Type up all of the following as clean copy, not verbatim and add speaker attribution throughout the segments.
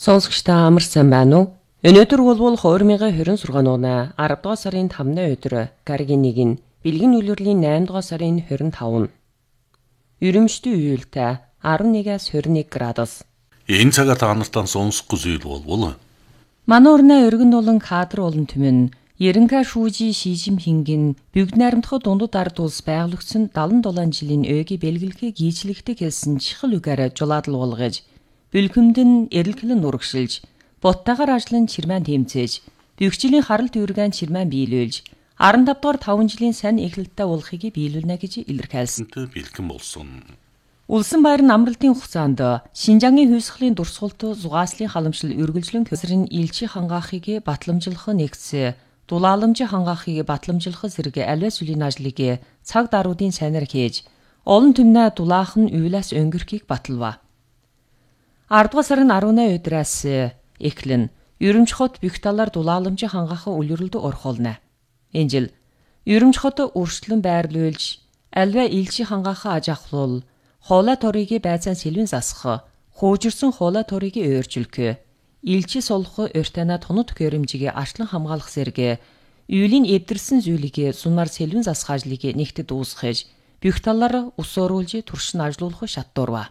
Speaker 1: Сонсогчдаа амарсан байна уу? Өнөөдөр бол 2026 оны 10 дугаар сарын 5-ны өдөр гаригийн 1 бэлгийн үйлрлийн 8 дугаар сарын 25. Ерөнхийдөө үеэлтэй 11-аас 21 градус.
Speaker 2: Энэ цагаар та нартай сонсох зүйл болвол
Speaker 1: манай орны өргөн дулан кадр болон түмэн Ерөнхий шүүжи шижим хингин бүгд найрамдах дундад ард улс байгуулагдсан 77 жилийн ойгийн бэлгэлхийг гүйцэлэгдэг хэлсэн чихэл үгээр жулаадал болгож бэлгэмдэн эрэлхлэн нурагшилж буттагаар ажлын чирмэн тэмцээж бөхжлийн харал түйргэн чирмэн биелүүлж 15 дугаар 5 жилийн сайн эхлэлттэй уулахыг биелүүлнэ гэж илэрхийлсэн.
Speaker 2: бэлгэн болсон.
Speaker 1: Улсын баяр намралтын хугацаанд Шинжаангийн хүйсхлийн дурсгалт зугааслын халамжлал үргэлжлэн көсрийн элчи хангаахыг батламжлах нэгтсэ дулааламжийн хангаахыг батламжлах зэрэг аливаа сүлийн ажлыг цаг даруудын сайнаар хийж олон түмнээ дулаах нь уйлаас өнгөрхийг баталва. 10 дугаар сарын 18 өдрөөс эхлэн Ерөнхий хот бүх талаар дулааламжийн хангаахын үлрэлд орхуулна. Энэ жил Ерөнхий хот өршлөн байрлуулж аливаа элчи хангаахын аж ахуйл хоолой торыг байцаан сэлвэн засах, хуужирсан хоолой торыг өөрчилгөх, элчи сулах өртөна тонот хөрөмжийг арчлан хамгаалах зэрэг үйлийн эвдэрсэн зүйлийг сунаар сэлвэн засах ажлыг нэгтэд дуусгаж, бүх талаар ус оруулж туршин ажилуулах шатдуурва.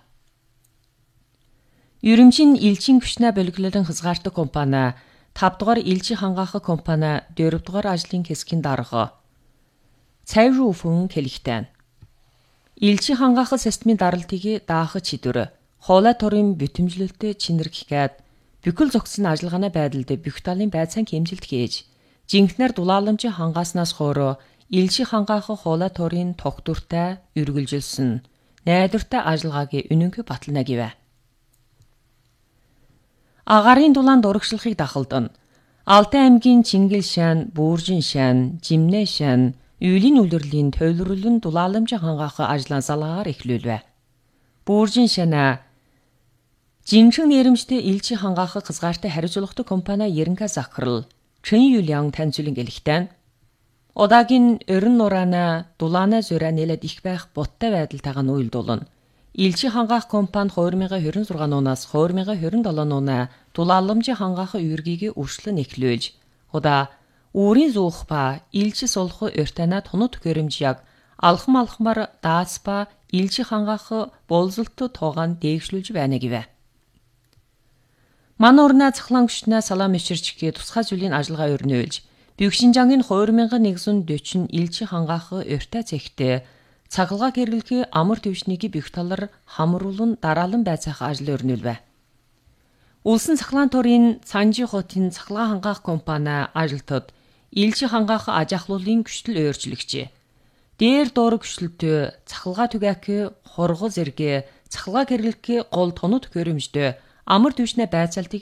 Speaker 1: Ерөнхий элчин хүчнээ бэлгэлэн хязгаартай компани 5 дугаар элчи хангаах компани 4 дугаар ажлын хэсгийн дарга цайрууфун хэлхтэн элчи хангаах системийн даралтыг даах чидөр хоолой торын бүтэмжлэлтэй чинэрх гээд бүхэл зохицсон ажиллагааны байдалд бүх талын байцаан хэмжилт хийж жинхнэр дулааламжийн хангааснаас хойш элчи хангаах хоолой торын тогтвортой үргэлжилсэн найдвартай ажиллагааг үнэнгүй батална гэв. Агарын дулаанд урагшлахыг дахалдан Алтай аймгийн Чингэл шаан, Бүүржин шаан, Жимнэ шаан үйлийн үлрэлийн төвлөрлөн дулааламжийн хангаах ажлаа залгаагаар эхлүүлвэ. Бүүржин шаана жинхэнэ нэрэмжтэй элчи хангаах хязгаартай хариуцлагатай компани Ерөнхий захирал Чэн Юлиан таньцуулан гэлэхтэн удаагийн өрн нураана дулаана зураа нэлээд их байх буттай байдалтайгаа уйлдуулна. Элчи хангаах компани 2026 оноос 2027 оны дулааламжийн хангаах үүргийг өршлөн эхлүүлж удаа үүрийн зуух ба элчи сулах өртөна тонот хөрөмж яг алхмаар даас ба элчи хангаах болзолт тоогоон дээгшлүүлж байна гэв. Манай орны цахлаан хүчнээ салаам ичирчгээ тусгай зүйлийн ажиллагаа өрнөөлж Бүх Шинжаангийн 2140 элчи хангаах өртөө цэгтээ цагалгаа гэрлэлхий амар төвшнийг бүх талаар хамруулан дараалан байцаах ажил өрнүүлвэ. Улсын цахлаан төрийн Цанжи хотын цахалгаа хангаах компани ажилтнууд элчи хангаах аж ахлуулын күчтэл өөрчлөгчээ. Дээр доор күчлэлтөө цахалгаа түгээх хорго зэрэг цахалгаа гэрлэлхий гол тонот хөрөмжтэй амар төвшний байцаалтыг